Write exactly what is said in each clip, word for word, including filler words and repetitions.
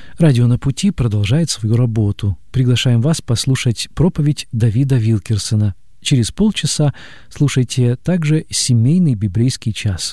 Радио «На пути» продолжает свою работу. Приглашаем вас послушать проповедь Давида Вилкерсона. Через полчаса слушайте также «Семейный библейский час».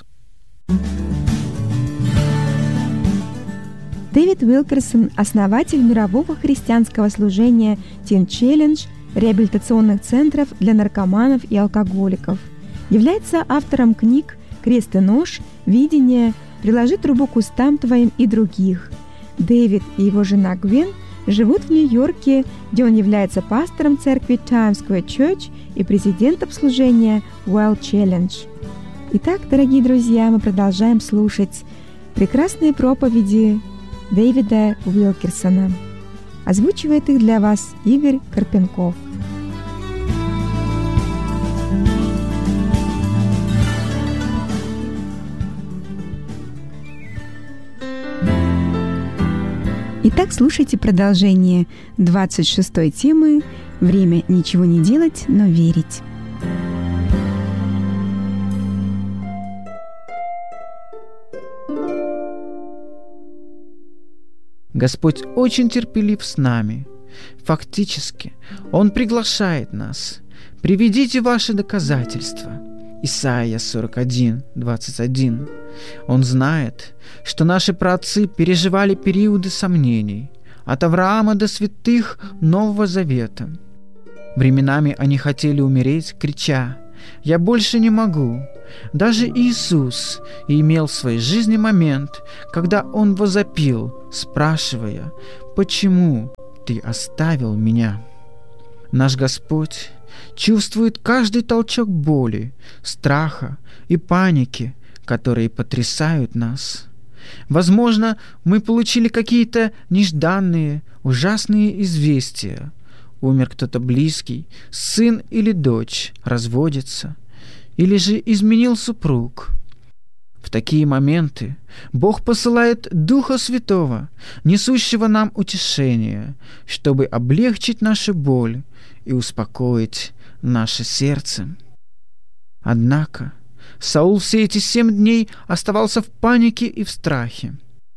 Дэвид Вилкерсон – основатель мирового христианского служения Teen Challenge, реабилитационных центров для наркоманов и алкоголиков. Является автором книг «Крест и нож», «Видение», «Приложи трубу к устам твоим» и других. Дэвид и его жена Гвен живут в Нью-Йорке, где он является пастором церкви Times Square Church и президентом служения Well Challenge. Итак, дорогие друзья, мы продолжаем слушать прекрасные проповеди Дэвида Уилкерсона. Озвучивает их для вас Игорь Карпенков. Итак, слушайте продолжение двадцать шестой темы «Время ничего не делать, но верить». Господь очень терпелив с нами. Фактически, Он приглашает нас. «Приведите ваши доказательства». Исайя сорок один, двадцать один. Он знает, что наши праотцы переживали периоды сомнений, от Авраама до святых Нового Завета. Временами они хотели умереть, крича: «Я больше не могу». Даже Иисус имел в своей жизни момент, когда Он возопил, спрашивая: «Почему ты оставил меня?» Наш Господь чувствует каждый толчок боли, страха и паники, которые потрясают нас. Возможно, мы получили какие-то нежданные, ужасные известия. Умер кто-то близкий, сын или дочь разводится, или же изменил супруг. В такие моменты Бог посылает Духа Святого, несущего нам утешение, чтобы облегчить нашу боль и успокоить наше сердце. Однако Саул все эти семь дней оставался в панике и в страхе.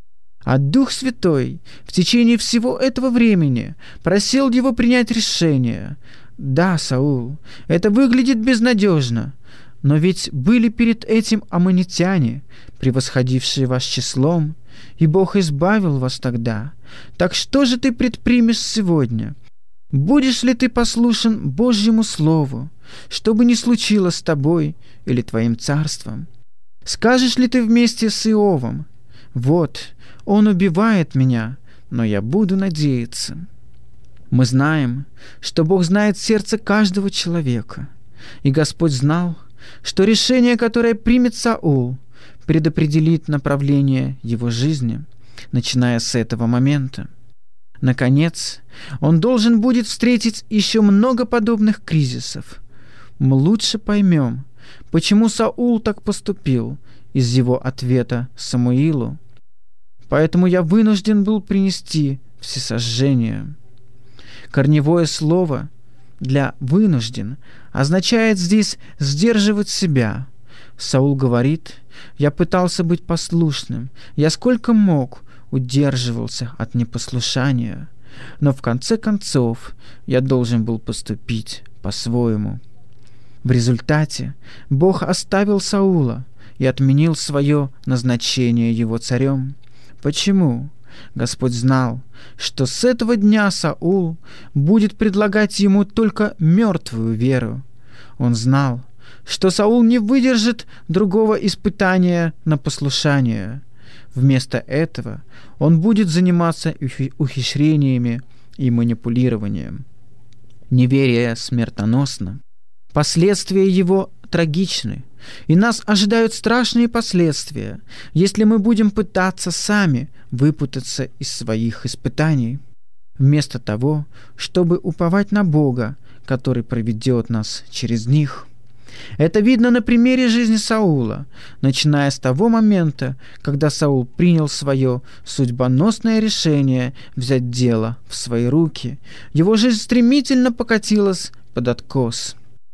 А Дух Святой в течение всего этого времени просил его принять решение. «Да, Саул, это выглядит безнадежно, но ведь были перед этим аммонитяне, превосходившие вас числом, и Бог избавил вас тогда. Так что же ты предпримешь сегодня? Будешь ли ты послушен Божьему Слову, что бы ни случилось с тобой или твоим царством? Скажешь ли ты вместе с Иовом: вот, он убивает меня, но я буду надеяться?» Мы знаем, что Бог знает сердце каждого человека, и Господь знал, что решение, которое примет Саул, предопределит направление его жизни, начиная с этого момента. Наконец, он должен будет встретить еще много подобных кризисов. Мы лучше поймем, почему Саул так поступил, из его ответа Самуилу. Поэтому я вынужден был принести всесожжение. Корневое слово для «вынужден» означает здесь сдерживать себя. Саул говорит: «Я пытался быть послушным, я сколько мог удерживался от непослушания, но в конце концов я должен был поступить по-своему». В результате Бог оставил Саула и отменил свое назначение его царем. Почему? Господь знал, что с этого дня Саул будет предлагать ему только мертвую веру. Он знал, что Саул не выдержит другого испытания на послушание. Вместо этого он будет заниматься ухищрениями и манипулированием. Неверие смертоносно. Последствия его трагичны, и нас ожидают страшные последствия, если мы будем пытаться сами выпутаться из своих испытаний, вместо того, чтобы уповать на Бога, который проведет нас через них. Это видно на примере жизни Саула, начиная с того момента, когда Саул принял свое судьбоносное решение взять дело в свои руки. Его жизнь стремительно покатилась под откос.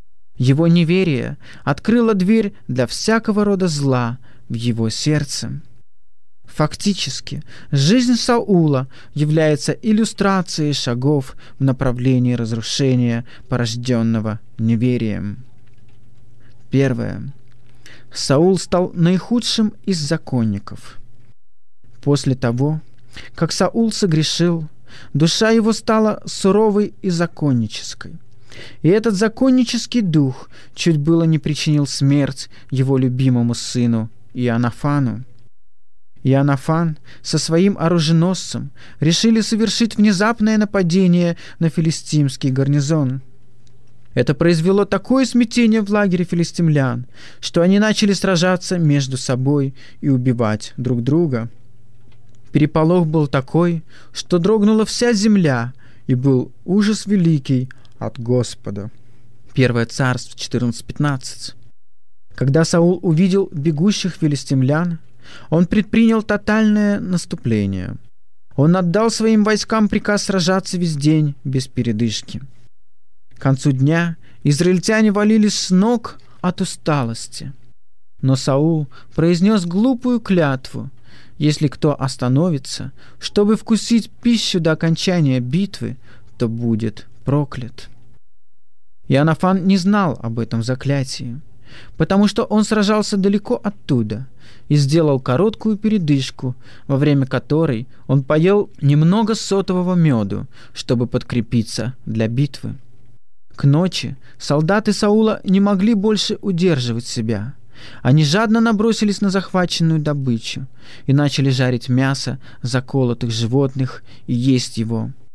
Его неверие открыло дверь для всякого рода зла в его сердце. Фактически, жизнь Саула является иллюстрацией шагов в направлении разрушения, порожденного неверием. Первое. Саул стал наихудшим из законников. После того, как Саул согрешил, душа его стала суровой и законнической. И этот законнический дух чуть было не причинил смерть его любимому сыну Иоаннафану. Иоаннафан со своим оруженосцем решили совершить внезапное нападение на филистимский гарнизон. Это произвело такое смятение в лагере филистимлян, что они начали сражаться между собой и убивать друг друга. Переполох был такой, что дрогнула вся земля, и был ужас великий от Господа. Первое Царств четырнадцать пятнадцать. Когда Саул увидел бегущих филистимлян, он предпринял тотальное наступление. Он отдал своим войскам приказ сражаться весь день без передышки. К концу дня израильтяне валились с ног от усталости. Но Саул произнес глупую клятву: если кто остановится, чтобы вкусить пищу до окончания битвы, то будет проклят. Иоаннафан не знал об этом заклятии, потому что он сражался далеко оттуда и сделал короткую передышку, во время которой он поел немного сотового меду, чтобы подкрепиться для битвы. К ночи солдаты Саула не могли больше удерживать себя. Они жадно набросились на захваченную добычу и начали жарить мясо заколотых животных и есть его.